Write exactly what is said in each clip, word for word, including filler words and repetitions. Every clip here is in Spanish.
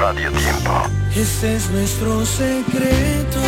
Radio Tiempo. Este es nuestro secreto.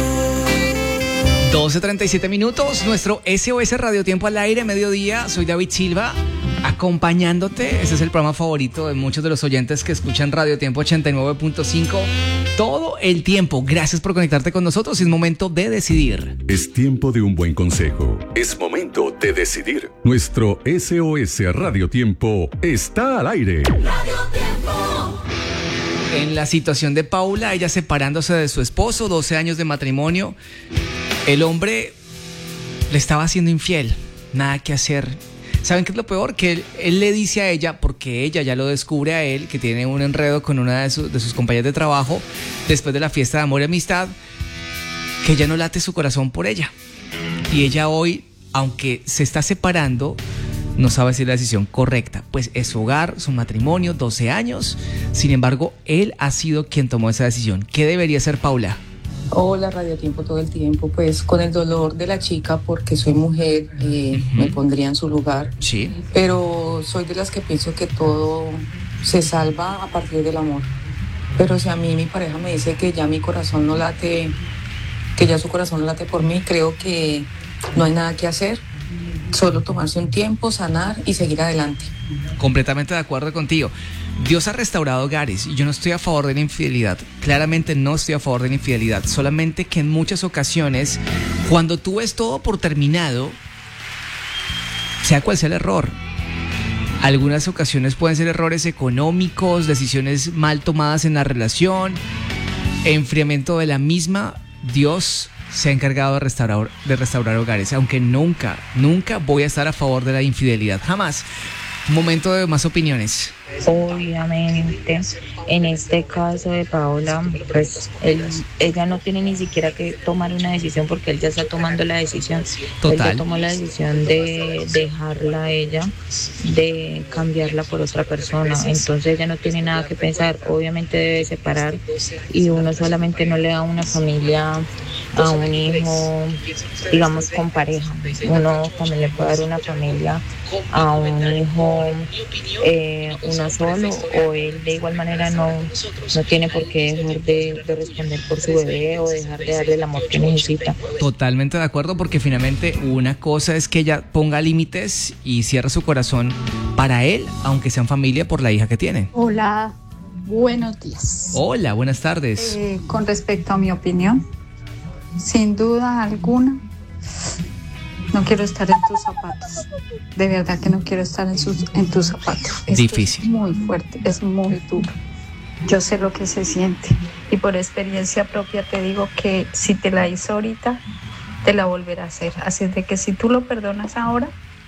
doce treinta y siete minutos, nuestro S O S Radio Tiempo al aire, mediodía. Soy David Silva, acompañándote. Este es el programa favorito de muchos de los oyentes que escuchan Radio Tiempo ochenta y nueve punto cinco todo el tiempo. Gracias por conectarte con nosotros. Es momento de decidir. Es tiempo de un buen consejo. Es momento de decidir. Nuestro S O S Radio Tiempo está al aire. Radio Tiempo. En la situación de Paula, ella separándose de su esposo, doce años de matrimonio. El hombre le estaba haciendo infiel, nada que hacer. ¿Saben qué es lo peor? Que él, él le dice a ella, porque ella ya lo descubre a él, que tiene un enredo con una de, su, de sus compañeras de trabajo, después de la fiesta de amor y amistad, que ya no late su corazón por ella. Y ella hoy, aunque se está separando, no sabe si es la decisión correcta. Pues es su hogar, su matrimonio, doce años. Sin embargo, él ha sido quien tomó esa decisión. ¿Qué debería hacer Paula? Hola, Radio Tiempo todo el tiempo. Pues con el dolor de la chica, porque soy mujer, eh, uh-huh. me pondría en su lugar. Sí. Pero soy de las que pienso que todo se salva a partir del amor. Pero si a mí mi pareja me dice que ya mi corazón no late, que ya su corazón no late por mí, creo que no hay nada que hacer. Solo tomarse un tiempo, sanar y seguir adelante. Completamente de acuerdo contigo. Dios ha restaurado hogares y yo no estoy a favor de la infidelidad. Claramente no estoy a favor de la infidelidad. Solamente que en muchas ocasiones, cuando tú ves todo por terminado, sea cual sea el error, algunas ocasiones pueden ser errores económicos, decisiones mal tomadas en la relación, enfriamiento de la misma. Dios se ha encargado de restaurar, de restaurar hogares, aunque nunca, nunca voy a estar a favor de la infidelidad, jamás. Momento de más opiniones. Obviamente, en este caso de Paola, pues él, ella no tiene ni siquiera que tomar una decisión porque él ya está tomando la decisión. Total. Él ya tomó la decisión de dejarla a ella, de cambiarla por otra persona. Entonces ella no tiene nada que pensar. Obviamente debe separar y uno solamente no le da una familia a un hijo, digamos, con pareja. Uno también le puede dar una familia a un hijo eh, uno solo, o él de igual manera no, no tiene por qué dejar de, de responder por su bebé o dejar de darle el amor que necesita. Totalmente de acuerdo, porque finalmente una cosa es que ella ponga límites y cierre su corazón para él, aunque sean familia, por la hija que tiene. Hola, buenos días. Hola, buenas tardes. Eh, con respecto a mi opinión, sin duda alguna, no quiero estar en tus zapatos. De verdad que no quiero estar en, sus, en tus zapatos. Esto Difícil. Es muy fuerte, es muy duro. Yo sé lo que se siente. Y por experiencia propia te digo que si te la hizo ahorita, te la volverá a hacer. Así es de que si tú lo perdonas ahora,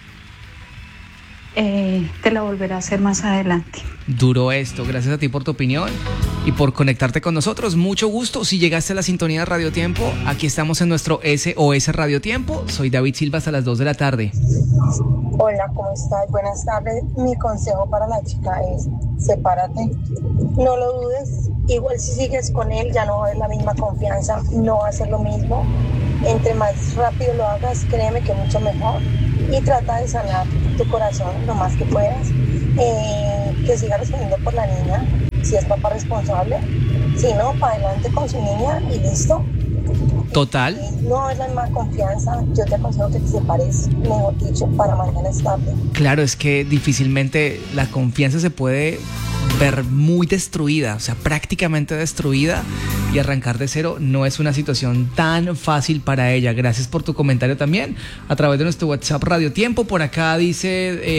eh, te la volverá a hacer más adelante. Duro esto, gracias a ti por tu opinión y por conectarte con nosotros. Mucho gusto. Si llegaste a la sintonía de Radio Tiempo, aquí estamos en nuestro S O S Radio Tiempo. Soy David Silva hasta las dos de la tarde. Hola, ¿cómo estás? Buenas tardes. Mi consejo para la chica es: sepárate, no lo dudes. Igual si sigues con él ya no va a haber la misma confianza, no va a ser lo mismo. Entre más rápido lo hagas, créeme que mucho mejor. Y trata de sanar tu corazón lo más que puedas. Eh, que siga respondiendo por la niña, si es papá responsable. Si no, para adelante con su niña y listo. Total. Eh, no es la misma confianza. Yo te aconsejo que te separes, mejor dicho, para mañana es tarde. Claro, es que difícilmente la confianza se puede ver muy destruida, o sea, prácticamente destruida, y arrancar de cero no es una situación tan fácil para ella. Gracias por tu comentario también a través de nuestro WhatsApp Radio Tiempo. Por acá dice... Eh,